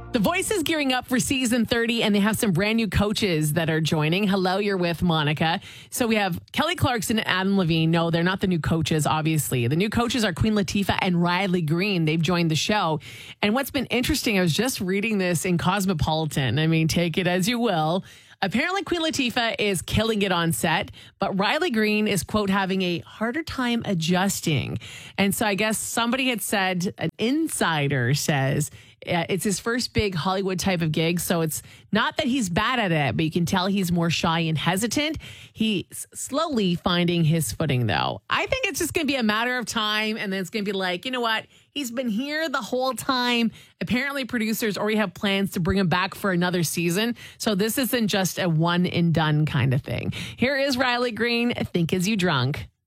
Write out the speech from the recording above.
The Voice is gearing up for season 30, and they have some brand new coaches that are joining. Hello, you're with Monica. So we have Kelly Clarkson and Adam Levine. No, they're not the new coaches, obviously. The new coaches are Queen Latifah and Riley Green. They've joined the show. And what's been interesting, I was just reading this in Cosmopolitan. I mean, take it as you will. Apparently, Queen Latifah is killing it on set, but Riley Green is, quote, having a harder time adjusting. And so I guess somebody had said, an insider says, it's his first big Hollywood type of gig. So it's not that he's bad at it, but you can tell he's more shy and hesitant. He's slowly finding his footing, though. I think it's just going to be a matter of time. And then it's going to be like, you know what? He's been here the whole time. Apparently, producers already have plans to bring him back for another season. So this isn't just a one and done kind of thing. Here is Riley Green. Think As You Drunk.